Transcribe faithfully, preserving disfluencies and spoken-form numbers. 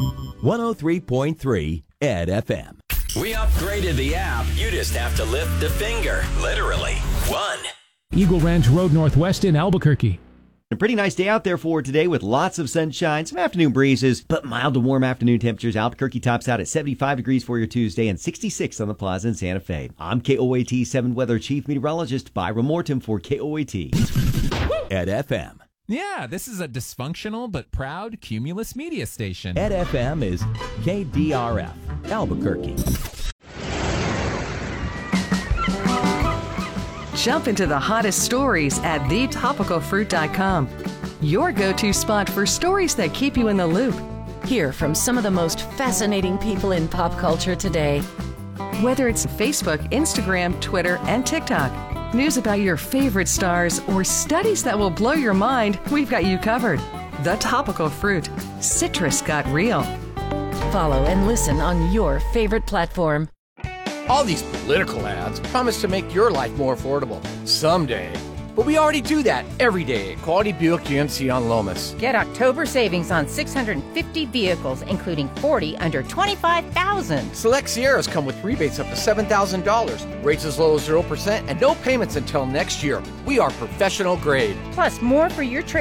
one oh three point three Ed F M. We upgraded the app. You just have to lift the finger. Literally. One. Eagle Ranch Road Northwest in Albuquerque. A pretty nice day out there for today with lots of sunshine, some afternoon breezes, but mild to warm afternoon temperatures. Albuquerque tops out at seventy-five degrees for your Tuesday and sixty-six on the plaza in Santa Fe. I'm K O A T seven Weather Chief Meteorologist Byron Morton for K O A T. Ed F M. Yeah, this is a dysfunctional but proud Cumulus media station. Ed F M is K D R F, Albuquerque. Jump into the hottest stories at the topical fruit dot com. Your go-to spot for stories that keep you in the loop. Hear from some of the most fascinating people in pop culture today. Whether it's Facebook, Instagram, Twitter, and TikTok. News about your favorite stars or studies that will blow your mind, we've got you covered. The Topical Fruit. Citrus got real. Follow and listen on your favorite platform. All these political ads promise to make your life more affordable someday. But we already do that every day at Quality Buick G M C on Lomas. Get October savings on six hundred fifty vehicles, including forty under twenty-five thousand dollars. Select Sierras come with rebates up to seven thousand dollars, rates as low as zero percent, and no payments until next year. We are professional grade. Plus, more for your trade.